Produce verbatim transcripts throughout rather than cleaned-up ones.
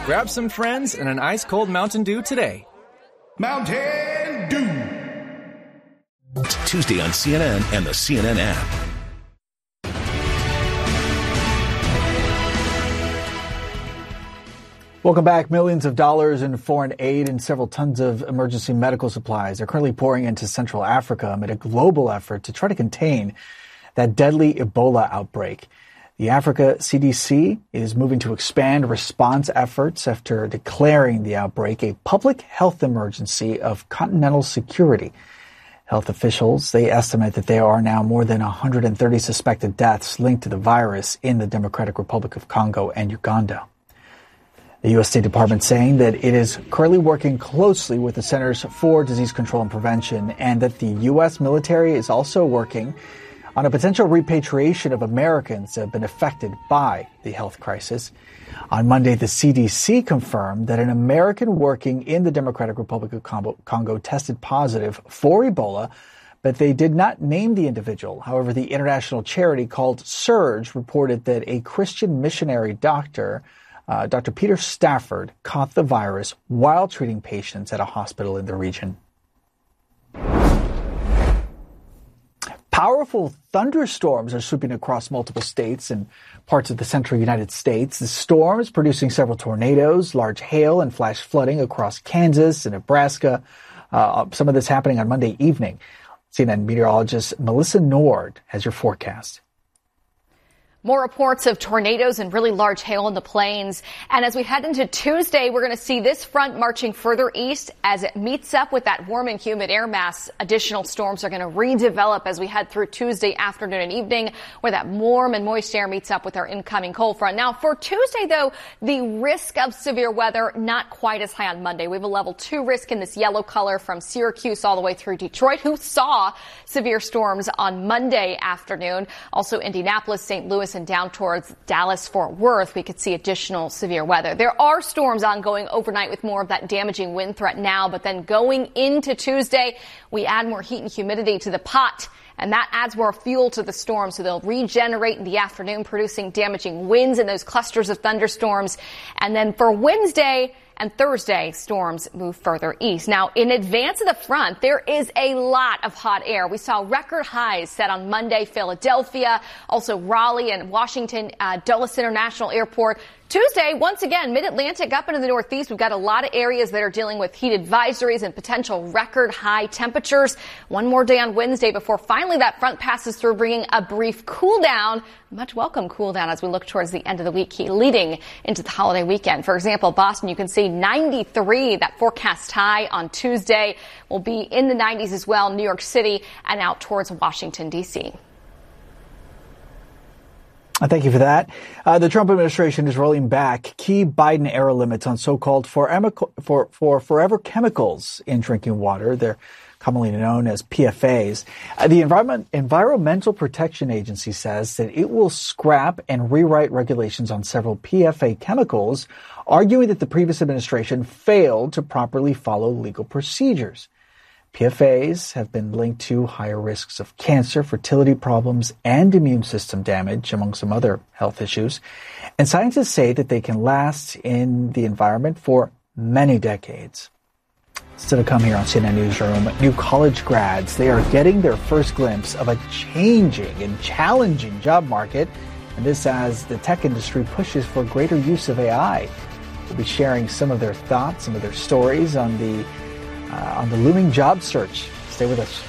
Grab some friends and an ice-cold Mountain Dew today. Mountain Dew. Tuesday on C N N and the C N N app. Welcome back. Millions of dollars in foreign aid and several tons of emergency medical supplies are currently pouring into Central Africa amid a global effort to try to contain that deadly Ebola outbreak. The Africa C D C is moving to expand response efforts after declaring the outbreak a public health emergency of continental security. Health officials, they estimate that there are now more than one hundred thirty suspected deaths linked to the virus in the Democratic Republic of Congo and Uganda. The U S State Department saying that it is currently working closely with the Centers for Disease Control and Prevention, and that the U S military is also working on a potential repatriation of Americans that have been affected by the health crisis. On Monday, the C D C confirmed that an American working in the Democratic Republic of Congo tested positive for Ebola, but they did not name the individual. However, the international charity called Surge reported that a Christian missionary doctor Uh, Doctor Peter Stafford caught the virus while treating patients at a hospital in the region. Powerful thunderstorms are sweeping across multiple states and parts of the central United States. The storms producing several tornadoes, large hail, and flash flooding across Kansas and Nebraska. Uh, some of this happening on Monday evening. C N N meteorologist Melissa Nord has your forecast. More reports of tornadoes and really large hail in the plains. And as we head into Tuesday, we're going to see this front marching further east as it meets up with that warm and humid air mass. Additional storms are going to redevelop as we head through Tuesday afternoon and evening, where that warm and moist air meets up with our incoming cold front. Now, for Tuesday, though, the risk of severe weather not quite as high on Monday. We have a level two risk in this yellow color from Syracuse all the way through Detroit, who saw severe storms on Monday afternoon. Also, Indianapolis, Saint Louis, and down towards Dallas-Fort Worth, we could see additional severe weather. There are storms ongoing overnight with more of that damaging wind threat now, but then going into Tuesday, we add more heat and humidity to the pot, and that adds more fuel to the storm, so they'll regenerate in the afternoon, producing damaging winds in those clusters of thunderstorms. And then for Wednesday and Thursday, storms move further east. Now, in advance of the front, there is a lot of hot air. We saw record highs set on Monday, Philadelphia, also Raleigh and Washington, uh, Dulles International Airport. Tuesday, once again, mid-Atlantic up into the Northeast. We've got a lot of areas that are dealing with heat advisories and potential record high temperatures. One more day on Wednesday before finally that front passes through, bringing a brief cool down, much welcome cool down as we look towards the end of the week, leading into the holiday weekend. For example, Boston, you can see ninety-three, that forecast high on Tuesday will be in the nineties as well. New York City and out towards Washington, D C. Thank you for that. Uh, the Trump administration is rolling back key Biden-era limits on so-called forever, for, for forever chemicals in drinking water. They're commonly known as P F As. Uh, the Environment, Environmental Protection Agency says that it will scrap and rewrite regulations on several P F A chemicals, arguing that the previous administration failed to properly follow legal procedures. P F As have been linked to higher risks of cancer, fertility problems, and immune system damage, among some other health issues. And scientists say that they can last in the environment for many decades. Still to come here on C N N Newsroom, new college grads, they are getting their first glimpse of a changing and challenging job market. And this as the tech industry pushes for greater use of A I. We'll be sharing some of their thoughts, some of their stories on the Uh, on the looming job search. Stay with us.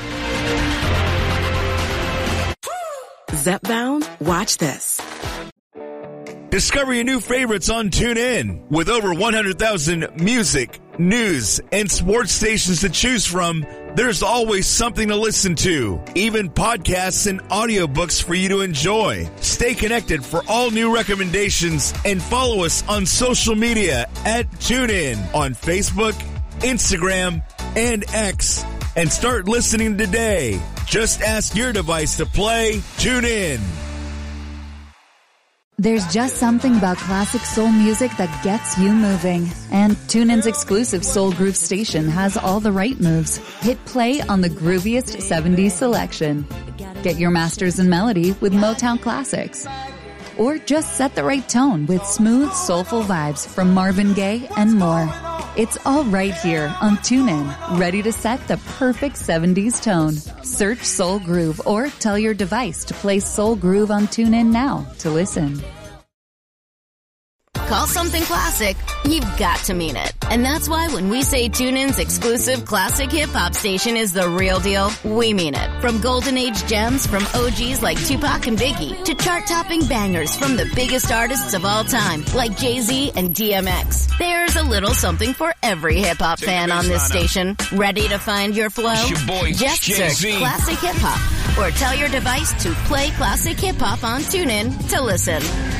Zepbound, watch this. Discover your new favorites on TuneIn. With over one hundred thousand music, news, and sports stations to choose from, there's always something to listen to. Even podcasts and audiobooks for you to enjoy. Stay connected for all new recommendations and follow us on social media at TuneIn on Facebook, Instagram, and X, and start listening today. Just ask your device to play TuneIn. There's just something about classic soul music that gets you moving. And TuneIn's exclusive Soul Groove station has all the right moves. Hit play on the grooviest seventies selection. Get your masters in melody with Motown Classics. or just set the right tone with smooth, soulful vibes from Marvin Gaye and more. It's all right here on TuneIn, ready to set the perfect seventies tone. Search Soul Groove or tell your device to play Soul Groove on TuneIn now to listen. Call something classic, you've got to mean it. And that's why when we say TuneIn's exclusive classic hip-hop station is the real deal, we mean it. From golden age gems from O Gs like Tupac and Biggie to chart-topping bangers from the biggest artists of all time like Jay-Z and D M X. There's a little something for every hip-hop fan on this station. Ready to find your flow? Your boy, Just Jay-Z. search Classic Hip-Hop or tell your device to play Classic Hip-Hop on TuneIn to listen.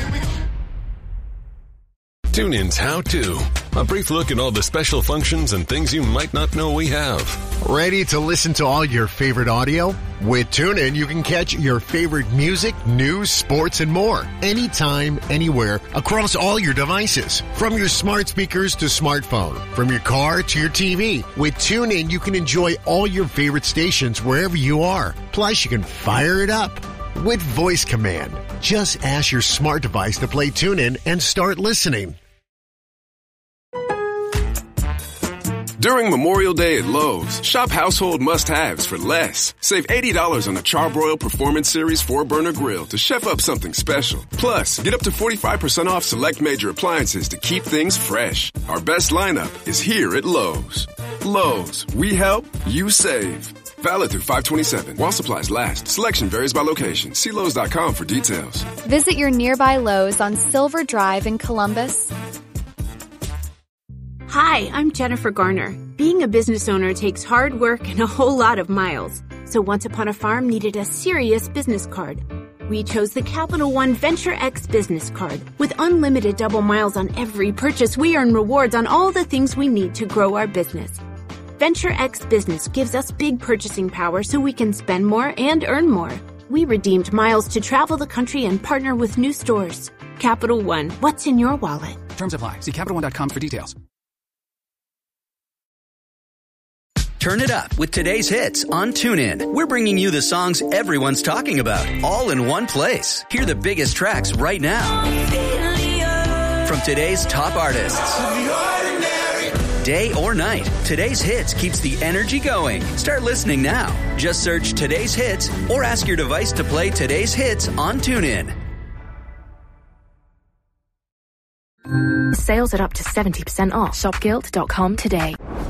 TuneIn's How To. A brief look at all the special functions and things you might not know we have. Ready to listen to all your favorite audio? With TuneIn, you can catch your favorite music, news, sports, and more. Anytime, anywhere, across all your devices. From your smart speakers to smartphone. From your car to your T V. With TuneIn, you can enjoy all your favorite stations wherever you are. Plus, you can fire it up with voice command. Just ask your smart device to play TuneIn and start listening. During Memorial Day at Lowe's, shop household must-haves for less. Save eighty dollars on the Charbroil Performance Series four burner grill to chef up something special. Plus, get up to forty-five percent off select major appliances to keep things fresh. Our best lineup is here at Lowe's. Lowe's, we help, you save. Valid through five twenty-seven while supplies last. Selection varies by location. See Lowe's dot com for details. Visit your nearby Lowe's on Silver Drive in Columbus. Hi, I'm Jennifer Garner. Being a business owner takes hard work and a whole lot of miles. So Once Upon a Farm needed a serious business card. We chose the Capital One Venture X business card. With unlimited double miles on every purchase, we earn rewards on all the things we need to grow our business. Venture X Business gives us big purchasing power so we can spend more and earn more. We redeemed miles to travel the country and partner with new stores. Capital One, what's in your wallet? Terms apply. See Capital One dot com for details. Turn it up with today's hits on TuneIn. We're bringing you the songs everyone's talking about, all in one place. Hear the biggest tracks right now from today's top artists. Day or night, today's hits keeps the energy going. Start listening now. Just search today's hits or ask your device to play today's hits on TuneIn. Sales are up to seventy percent off. shop guild dot com today.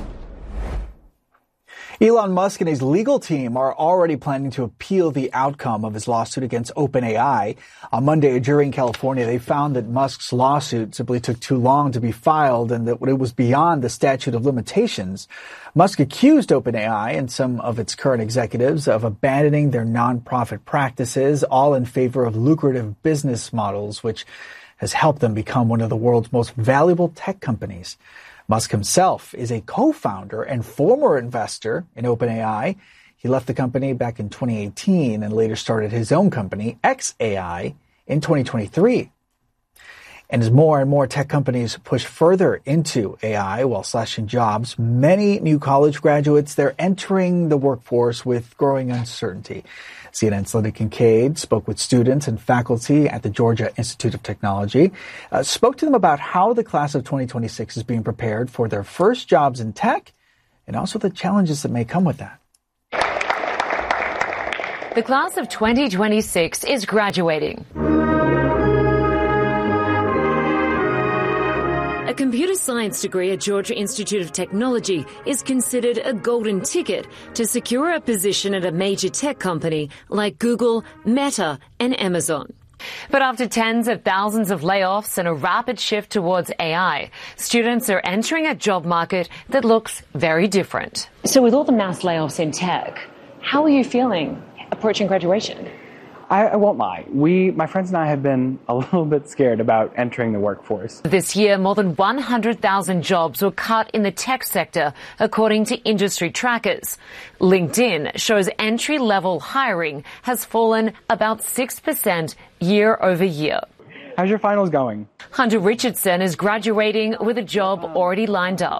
Elon Musk and his legal team are already planning to appeal the outcome of his lawsuit against OpenAI. On Monday, a jury in California, they found that Musk's lawsuit simply took too long to be filed and that it was beyond the statute of limitations. Musk accused OpenAI and some of its current executives of abandoning their nonprofit practices, all in favor of lucrative business models, which has helped them become one of the world's most valuable tech companies. Musk himself is a co-founder and former investor in OpenAI. He left the company back in twenty eighteen and later started his own company, X A I, in twenty twenty-three. And as more and more tech companies push further into A I while slashing jobs, many new college graduates, they're entering the workforce with growing uncertainty. C N N's Linda Kincaid spoke with students and faculty at the Georgia Institute of Technology, uh, spoke to them about how the class of twenty twenty-six is being prepared for their first jobs in tech, and also the challenges that may come with that. The class of twenty twenty-six is graduating. A computer science degree at Georgia Institute of Technology is considered a golden ticket to secure a position at a major tech company like Google, Meta, and Amazon. But after tens of thousands of layoffs and a rapid shift towards A I, students are entering a job market that looks very different. So with all the mass layoffs in tech, how are you feeling approaching graduation? I, I won't lie. We, my friends and I, have been a little bit scared about entering the workforce. This year, more than one hundred thousand jobs were cut in the tech sector, according to industry trackers. LinkedIn shows entry-level hiring has fallen about six percent year over year. How's your finals going? Hunter Richardson is graduating with a job already lined up.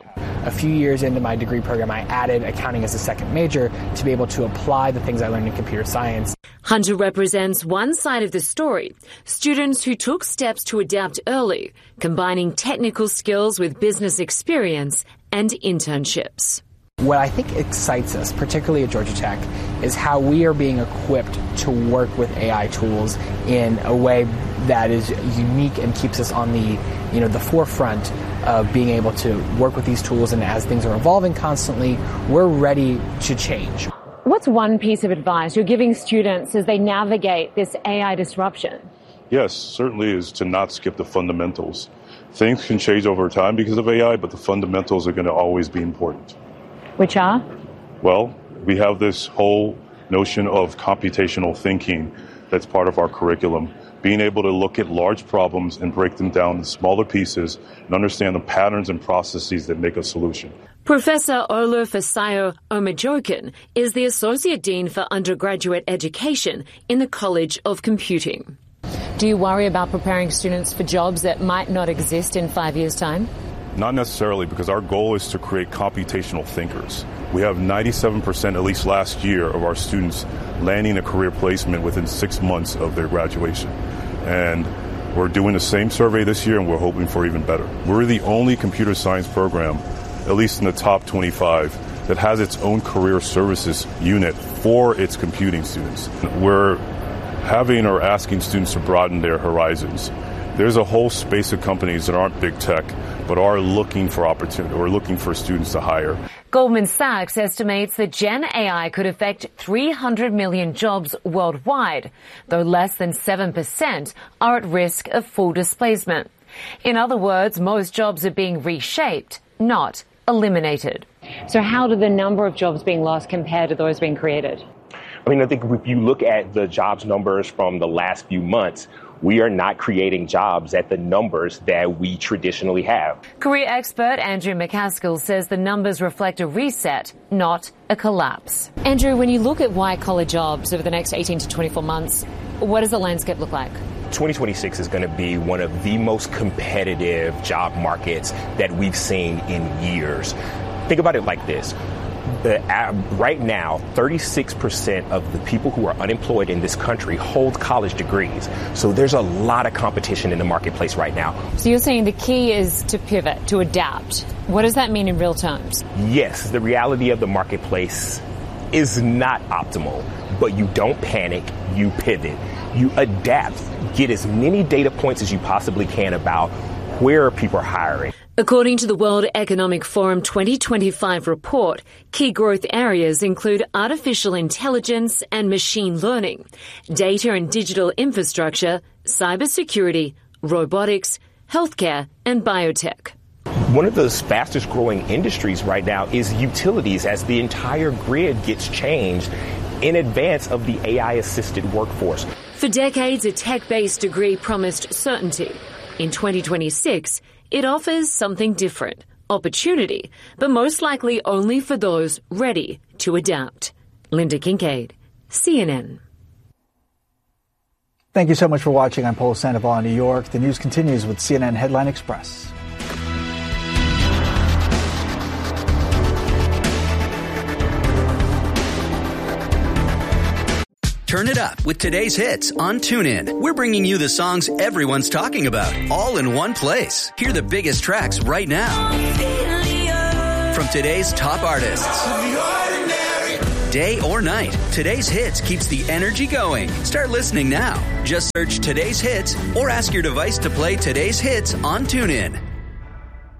a few years into my degree program, I added accounting as a second major to be able to apply the things I learned in computer science. Hunter represents one side of the story, students who took steps to adapt early, combining technical skills with business experience and internships. What I think excites us, particularly at Georgia Tech, is how we are being equipped to work with A I tools in a way that is unique and keeps us on the, you know, the forefront of being able to work with these tools. And as things are evolving constantly, we're ready to change. What's one piece of advice you're giving students as they navigate this A I disruption? Yes, certainly is to not skip the fundamentals. Things can change over time because of A I, but the fundamentals are going to always be important. Which are? Well, we have this whole notion of computational thinking that's part of our curriculum. Being able to look at large problems and break them down into smaller pieces and understand the patterns and processes that make a solution. Professor Olufasayo Omejokin is the Associate Dean for Undergraduate Education in the College of Computing. Do you worry about preparing students for jobs that might not exist in five years' time? Not necessarily, because our goal is to create computational thinkers. We have ninety-seven percent, at least last year, of our students landing a career placement within six months of their graduation. And we're doing the same survey this year, and we're hoping for even better. We're the only computer science program, at least in the top twenty-five, that has its own career services unit for its computing students. We're having or asking students to broaden their horizons. There's a whole space of companies that aren't big tech, but are looking for opportunity or looking for students to hire. Goldman Sachs estimates that Gen A I could affect three hundred million jobs worldwide, though less than seven percent are at risk of full displacement. In other words, most jobs are being reshaped, not eliminated. So how do the number of jobs being lost compare to those being created? I mean, I think if you look at the jobs numbers from the last few months, we are not creating jobs at the numbers that we traditionally have. Career expert Andrew McCaskill says the numbers reflect a reset, not a collapse. Andrew, when you look at white-collar jobs over the next eighteen to twenty-four months, what does the landscape look like? twenty twenty-six is going to be one of the most competitive job markets that we've seen in years. Think about it like this. The, uh, right now, thirty-six percent of the people who are unemployed in this country hold college degrees. So there's a lot of competition in the marketplace right now. So you're saying the key is to pivot, to adapt. What does that mean in real terms? Yes, the reality of the marketplace is not optimal, but you don't panic, you pivot, you adapt, get as many data points as you possibly can about where people are hiring. According to the World Economic Forum twenty twenty-five report, key growth areas include artificial intelligence and machine learning, data and digital infrastructure, cybersecurity, robotics, healthcare, and biotech. One of the fastest growing industries right now is utilities, as the entire grid gets changed in advance of the A I-assisted workforce. For decades, a tech-based degree promised certainty. In twenty twenty-six, it offers something different, opportunity, but most likely only for those ready to adapt. Linda Kincaid, C N N. Thank you so much for watching. I'm Paul Sandoval in New York. The news continues with C N N Headline Express. Turn it up with today's hits on TuneIn. We're bringing you the songs everyone's talking about, all in one place. Hear the biggest tracks right now. From today's top artists. Day or night, today's hits keeps the energy going. Start listening now. Just search today's hits or ask your device to play today's hits on TuneIn.